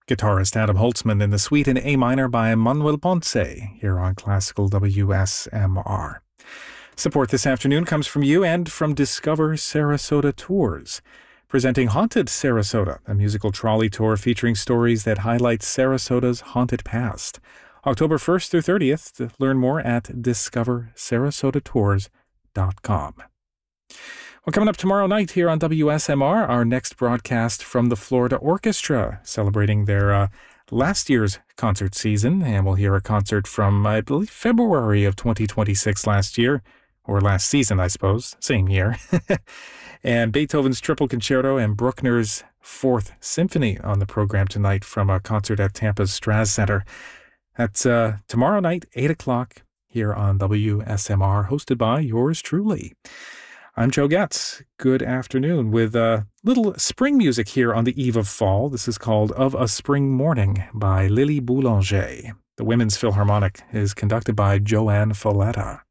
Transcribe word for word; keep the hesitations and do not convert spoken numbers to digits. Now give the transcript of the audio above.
Guitarist Adam Holtzman in the Suite in A minor by Manuel Ponce here on Classical W S M R. Support this afternoon comes from you and from Discover Sarasota Tours, presenting Haunted Sarasota, a musical trolley tour featuring stories that highlight Sarasota's haunted past. October first through thirtieth. To learn more at discover sarasota tours dot com. Well, coming up tomorrow night here on W S M R, our next broadcast from the Florida Orchestra, celebrating their uh, last year's concert season, and we'll hear a concert from, I believe, February of twenty twenty-six last year, or last season, I suppose, same year. And Beethoven's Triple Concerto and Bruckner's Fourth Symphony on the program tonight from a concert at Tampa's Straz Center. That's uh, tomorrow night, eight o'clock, here on W S M R, hosted by yours truly. I'm Joe Getz. Good afternoon with a little spring music here on the eve of fall. This is called Of a Spring Morning by Lily Boulanger. The Women's Philharmonic is conducted by Joanne Folletta.